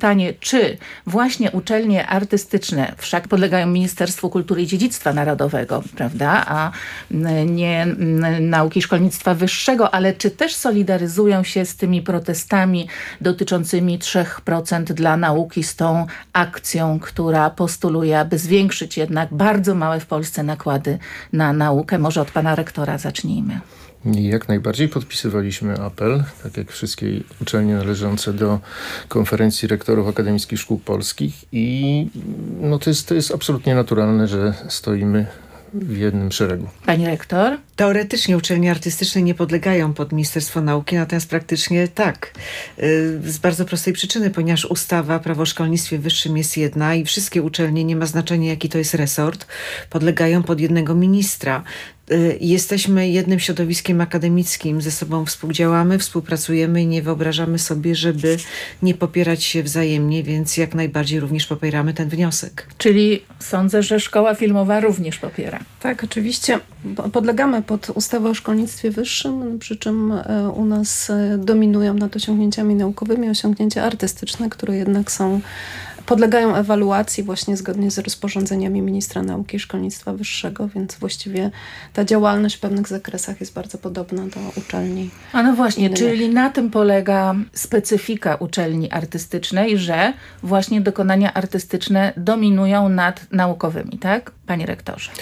pytanie, czy właśnie uczelnie artystyczne wszak podlegają Ministerstwu Kultury i Dziedzictwa Narodowego, prawda, a nie nauki i szkolnictwa wyższego, ale czy też solidaryzują się z tymi protestami dotyczącymi 3% dla nauki, z tą akcją, która postuluje, aby zwiększyć jednak bardzo małe w Polsce nakłady na naukę? Może od pana rektora zacznijmy. Jak najbardziej podpisywaliśmy apel, tak jak wszystkie uczelnie należące do Konferencji Rektorów Akademickich Szkół Polskich i to jest absolutnie naturalne, że stoimy w jednym szeregu. Pani rektor? Teoretycznie uczelnie artystyczne nie podlegają pod Ministerstwo Nauki, natomiast praktycznie tak. Z bardzo prostej przyczyny, ponieważ ustawa Prawo o szkolnictwie wyższym jest jedna i wszystkie uczelnie, nie ma znaczenia jaki to jest resort, podlegają pod jednego ministra. Jesteśmy jednym środowiskiem akademickim, ze sobą współdziałamy, współpracujemy i nie wyobrażamy sobie, żeby nie popierać się wzajemnie, więc jak najbardziej również popieramy ten wniosek. Czyli sądzę, że Szkoła Filmowa również popiera. Tak, oczywiście. Podlegamy pod ustawę o szkolnictwie wyższym, przy czym u nas dominują nad osiągnięciami naukowymi osiągnięcia artystyczne, które jednak podlegają ewaluacji właśnie zgodnie z rozporządzeniami ministra nauki i szkolnictwa wyższego, więc właściwie ta działalność w pewnych zakresach jest bardzo podobna do uczelni. A no właśnie, innych. czyli na tym polega specyfika uczelni artystycznej, że właśnie dokonania artystyczne dominują nad naukowymi, tak? Panie rektorze.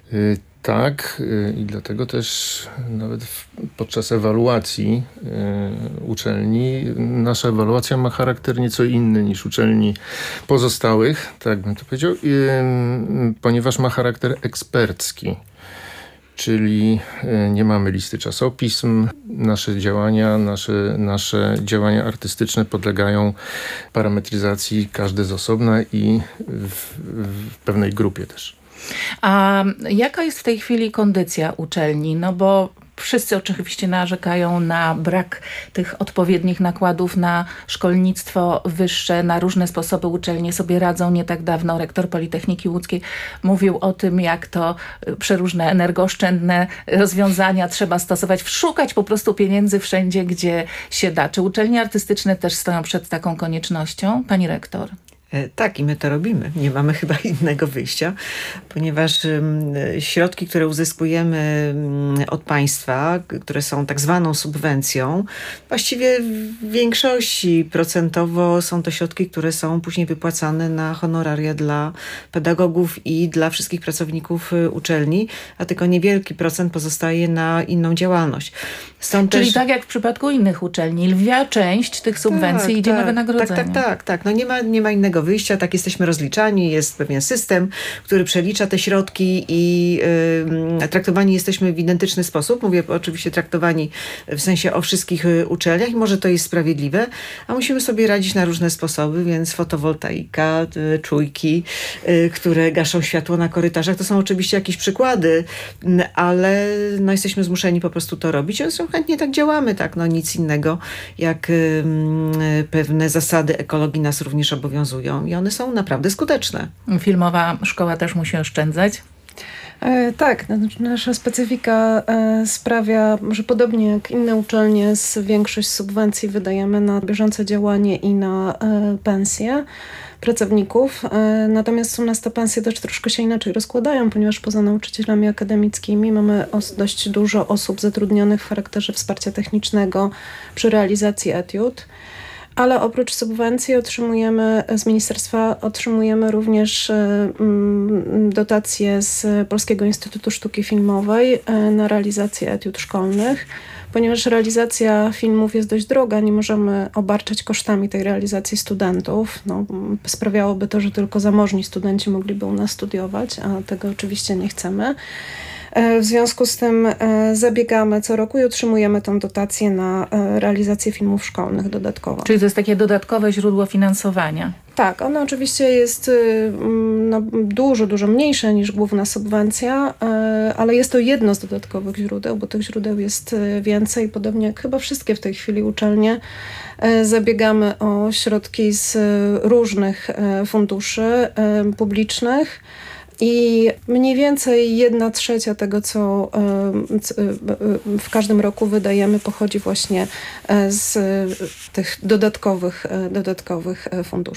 Tak, i dlatego też nawet podczas ewaluacji uczelni nasza ewaluacja ma charakter nieco inny niż uczelni pozostałych, tak bym to powiedział, ponieważ ma charakter ekspercki. Czyli nie mamy listy czasopism, nasze działania artystyczne podlegają parametryzacji każde z osobna i w pewnej grupie też. A jaka jest w tej chwili kondycja uczelni? No bo wszyscy oczywiście narzekają na brak tych odpowiednich nakładów na szkolnictwo wyższe, na różne sposoby uczelnie sobie radzą. Nie tak dawno rektor Politechniki Łódzkiej mówił o tym, jak to przeróżne energooszczędne rozwiązania trzeba stosować, szukać po prostu pieniędzy wszędzie, gdzie się da. Czy uczelnie artystyczne też stoją przed taką koniecznością? Pani rektor. Tak, i my to robimy. Nie mamy chyba innego wyjścia, ponieważ środki, które uzyskujemy od państwa, które są tak zwaną subwencją, właściwie w większości procentowo są to środki, które są później wypłacane na honoraria dla pedagogów i dla wszystkich pracowników uczelni, a tylko niewielki procent pozostaje na inną działalność. Czyli tak jak w przypadku innych uczelni, lwia część tych subwencji idzie na wynagrodzenie. Tak. No nie ma innego wyjścia, tak jesteśmy rozliczani, jest pewien system, który przelicza te środki i traktowani jesteśmy w identyczny sposób. Mówię oczywiście traktowani w sensie o wszystkich uczelniach i może to jest sprawiedliwe, a musimy sobie radzić na różne sposoby, więc fotowoltaika, czujki, które gaszą światło na korytarzach, to są oczywiście jakieś przykłady, ale jesteśmy zmuszeni po prostu to robić. Chętnie tak działamy, tak, nic innego jak pewne zasady ekologii nas również obowiązują i one są naprawdę skuteczne. Filmowa szkoła też musi oszczędzać? Tak, nasza specyfika sprawia, że podobnie jak inne uczelnie większość subwencji wydajemy na bieżące działanie i na pensje pracowników. Natomiast u nas te pensje też troszkę się inaczej rozkładają, ponieważ poza nauczycielami akademickimi mamy dość dużo osób zatrudnionych w charakterze wsparcia technicznego przy realizacji etiud. Ale oprócz subwencji z ministerstwa otrzymujemy również dotacje z Polskiego Instytutu Sztuki Filmowej na realizację etiud szkolnych. Ponieważ realizacja filmów jest dość droga, nie możemy obarczać kosztami tej realizacji studentów. Sprawiałoby to, że tylko zamożni studenci mogliby u nas studiować, a tego oczywiście nie chcemy. W związku z tym zabiegamy co roku i otrzymujemy tą dotację na realizację filmów szkolnych dodatkowo. Czyli to jest takie dodatkowe źródło finansowania? Tak, ono oczywiście jest dużo mniejsze niż główna subwencja, ale jest to jedno z dodatkowych źródeł, bo tych źródeł jest więcej. Podobnie jak chyba wszystkie w tej chwili uczelnie, zabiegamy o środki z różnych funduszy publicznych, I mniej więcej 1/3 tego, co w każdym roku wydajemy, pochodzi właśnie z tych dodatkowych funduszy.